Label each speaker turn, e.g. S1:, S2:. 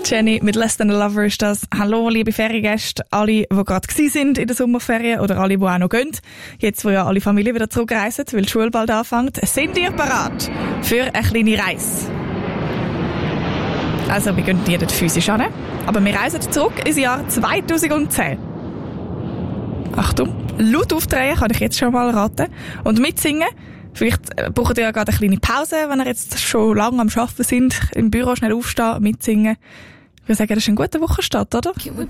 S1: Jenny mit Less Than a Lover ist das. Hallo, liebe Feriengäste, alle, die gerade sind in der Sommerferien oder alle, die auch noch gehen. Jetzt, wo ja alle Familien wieder zurückreisen, weil die Schule bald anfängt, sind ihr bereit für eine kleine Reise? Also, wir gehen nicht physisch an, aber wir reisen zurück ins Jahr 2010. Achtung, laut aufdrehen kann ich jetzt schon mal raten. Und mitsingen. Vielleicht braucht ihr ja gerade eine kleine Pause, wenn ihr jetzt schon lange am Arbeiten sind, im Büro schnell aufstehen, mitsingen. Ich würde sagen, das ist ein guter Wochenstart, oder?